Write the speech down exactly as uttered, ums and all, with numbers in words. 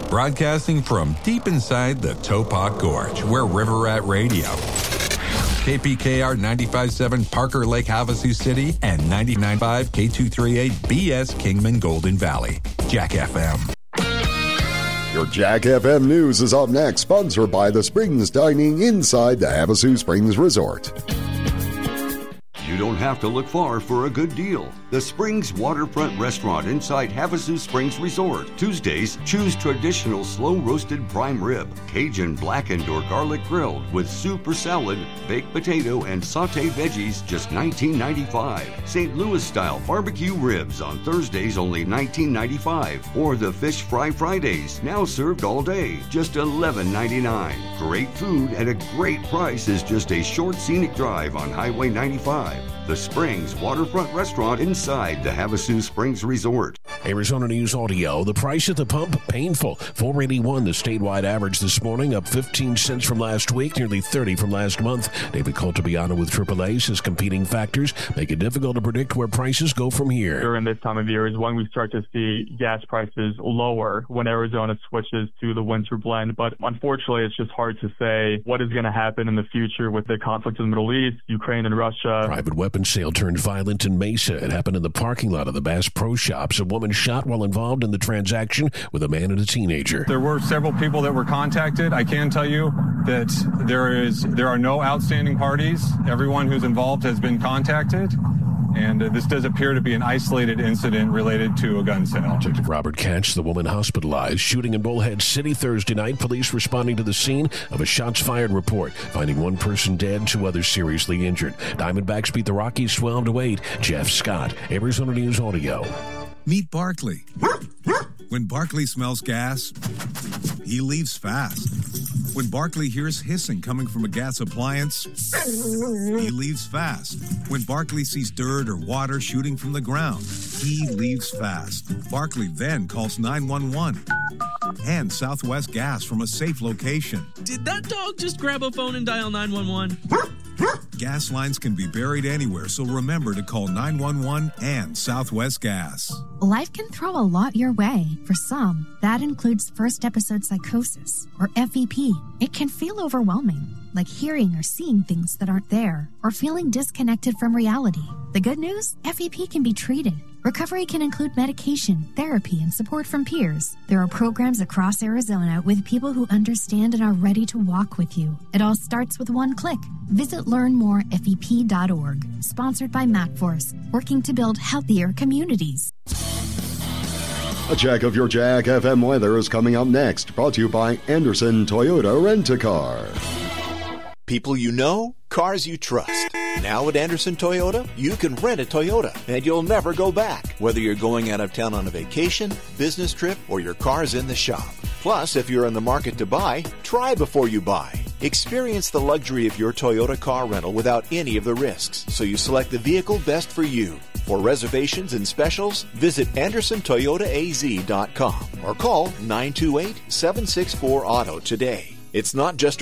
Broadcasting from deep inside the Topok Gorge, where River Rat Radio. K P K R ninety-five point seven Parker Lake, Havasu City, and ninety-nine point five K two thirty-eight B S Kingman, Golden Valley. Jack F M. Your Jack F M News is up next, sponsored by the Springs Dining inside the Havasu Springs Resort. You don't have to look far for a good deal. The Springs Waterfront Restaurant inside Havasu Springs Resort. Tuesdays, choose traditional slow-roasted prime rib, Cajun blackened or garlic grilled with soup or salad, baked potato, and sauteed veggies, just nineteen ninety-five. Saint Louis-style barbecue ribs on Thursdays, only nineteen ninety-five. Or the Fish Fry Fridays, now served all day, just eleven ninety-nine. Great food at a great price is just a short scenic drive on Highway ninety-five. The Springs Waterfront Restaurant inside the Havasu Springs Resort. Arizona News Audio. The price at the pump, painful. four eighty-one, the statewide average this morning, up fifteen cents from last week, nearly thirty from last month. David Coltabiano with triple A says competing factors make it difficult to predict where prices go from here. During this time of year is when we start to see gas prices lower when Arizona switches to the winter blend. But unfortunately, it's just hard to say what is going to happen in the future with the conflict in the Middle East, Ukraine and Russia. Private weapon sale turned violent in Mesa. It happened in the parking lot of the Bass Pro Shops. A woman shot while involved in the transaction with a man and a teenager. There were several people that were contacted. I can tell you that there is there are no outstanding parties. Everyone who's involved has been contacted. And uh, this does appear to be an isolated incident related to a gun sale. Detective Robert Katz, the woman hospitalized. Shooting in Bullhead City Thursday night. Police responding to the scene of a shots fired report, finding one person dead, two others seriously injured. Diamondbacks beat the Rockies twelve to eight. Jeff Scott, Arizona News Audio. Meet Barkley. When Barkley smells gas, he leaves fast. When Barkley hears hissing coming from a gas appliance, he leaves fast. When Barkley sees dirt or water shooting from the ground, he leaves fast. Barkley then calls nine one one and Southwest Gas from a safe location. Did that dog just grab a phone and dial nine one one? Gas lines can be buried anywhere, so remember to call nine one one and Southwest Gas. Life can throw a lot your way. For some, that includes first episode psychosis, or F E P. It can feel overwhelming, like hearing or seeing things that aren't there, or feeling disconnected from reality. The good news? F E P can be treated. Recovery can include medication, therapy, and support from peers. There are programs across Arizona with people who understand and are ready to walk with you. It all starts with one click. Visit learn more F E P dot org. Sponsored by MacForce, working to build healthier communities. A check of your Jack F M weather is coming up next, brought to you by Anderson Toyota Rent-A-Car. People you know, cars you trust. Now at Anderson Toyota, you can rent a Toyota and you'll never go back, whether you're going out of town on a vacation, business trip, or your car's in the shop. Plus, if you're in the market to buy, try before you buy. Experience the luxury of your Toyota car rental without any of the risks, so you select the vehicle best for you. For reservations and specials, visit Anderson Toyota A Z dot com or call nine two eight, seven six four, auto today. It's not just